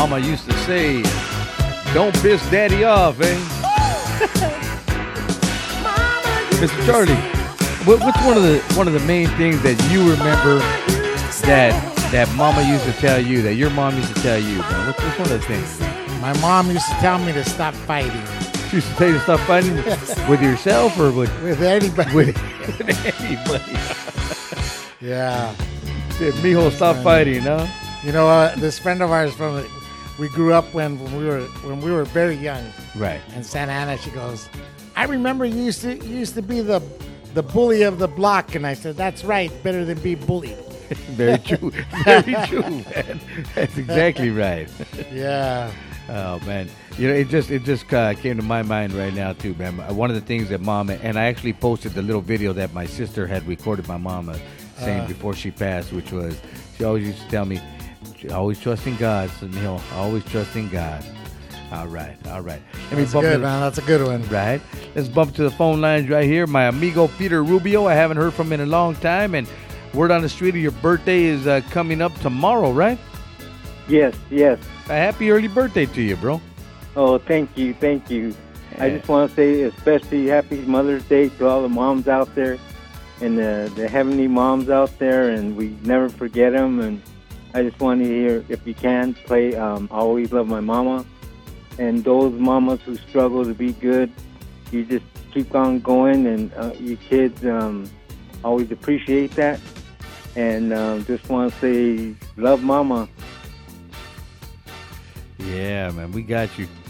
Mama used to say, "Don't piss Daddy off, eh?" Mr. Charlie, what's one of the main things that you remember that Mama used to tell you, that your mom used to tell you, man? What's one of the things? My mom used to tell me to stop fighting. She used to tell you to stop fighting with yourself or with anybody. With anybody. Yeah. Said, "Mijo, stop fighting," huh? You know, this friend of ours we grew up when we were very young. Right. In Santa Ana, she goes, "I remember you used to be the bully of the block," and I said, "That's right, better than be bullied." Very true. Very true, man. That's exactly right. Yeah. Oh man, you know, it just came to my mind right now too, man. One of the things that Mom, and I actually posted the little video that my sister had recorded my mama saying before she passed, which was, she always used to tell me, "Always trust in God, so, you know, always trust in God." All right. That's good, man. That's a good one. Right. Let's bump to the phone lines right here. My amigo Peter Rubio, I haven't heard from him in a long time, and word on the street of your birthday is coming up tomorrow, right? Yes. A happy early birthday to you, bro. Oh, thank you. Yeah. I just want to say especially happy Mother's Day to all the moms out there and the heavenly moms out there, and we never forget them. And I just want to hear, if you can, play I Always Love My Mama. And those mamas who struggle to be good, you just keep on going, and you kids always appreciate that. And just want to say, love Mama. Yeah, man, we got you.